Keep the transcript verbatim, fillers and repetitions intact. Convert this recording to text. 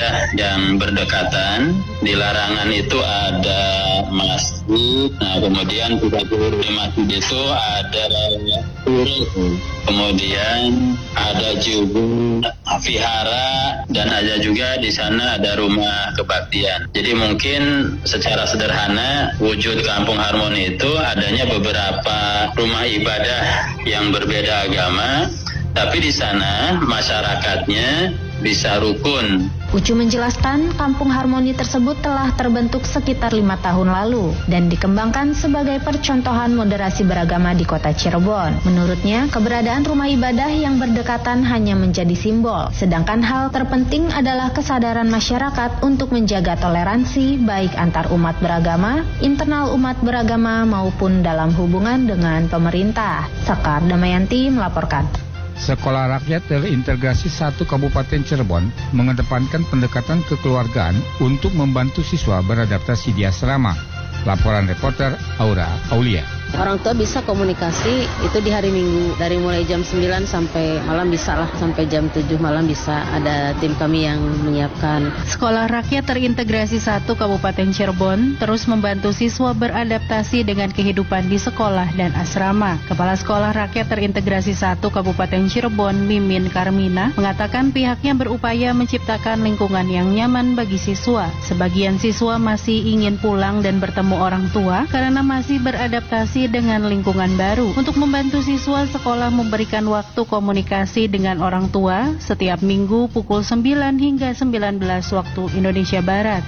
ibadah yang berdekatan. Di larangan itu ada masjid, nah kemudian juga di masjid itu ada kuil, kemudian ada juga vihara, dan ada juga di sana ada rumah kebaktian. Jadi mungkin secara sederhana wujud Kampung Harmoni itu adanya beberapa rumah ibadah yang berbeda agama, tapi di sana masyarakatnya bisa rukun. Ucu menjelaskan Kampung Harmoni tersebut telah terbentuk sekitar lima tahun lalu dan dikembangkan sebagai percontohan moderasi beragama di kota Cirebon. Menurutnya, keberadaan rumah ibadah yang berdekatan hanya menjadi simbol, sedangkan hal terpenting adalah kesadaran masyarakat untuk menjaga toleransi baik antar umat beragama, internal umat beragama maupun dalam hubungan dengan pemerintah. Sekar Damayanti melaporkan. Sekolah Rakyat Terintegrasi satu Kabupaten Cirebon mengedepankan pendekatan kekeluargaan untuk membantu siswa beradaptasi di asrama. Laporan reporter Aura Aulia. Orang tua bisa komunikasi itu di hari Minggu dari mulai jam sembilan sampai malam bisa lah, sampai jam tujuh malam bisa, ada tim kami yang menyiapkan. Sekolah Rakyat Terintegrasi satu Kabupaten Cirebon terus membantu siswa beradaptasi dengan kehidupan di sekolah dan asrama. Kepala Sekolah Rakyat Terintegrasi satu Kabupaten Cirebon, Mimin Karmina, mengatakan pihaknya berupaya menciptakan lingkungan yang nyaman bagi siswa. Sebagian siswa masih ingin pulang dan bertemu orang tua karena masih beradaptasi dengan lingkungan baru. Untuk membantu siswa, sekolah memberikan waktu komunikasi dengan orang tua setiap minggu pukul sembilan hingga sembilan belas waktu Indonesia Barat.